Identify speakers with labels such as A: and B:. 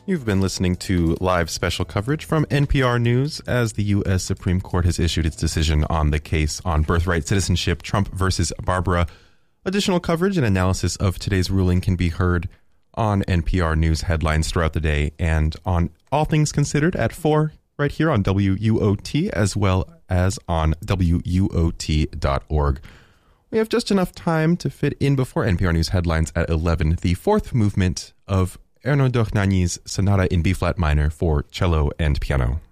A: You've been listening to live special coverage from NPR News as the U.S. Supreme Court has issued its decision on the case on birthright citizenship, Trump versus Barbara. Additional coverage and analysis of today's ruling can be heard on NPR News headlines throughout the day and on All Things Considered at 4 right here on WUOT as well as on WUOT.org. We have just enough time to fit in before NPR News headlines at 11, the fourth movement of Erno Dohnányi's Sonata in B-flat minor for cello and piano.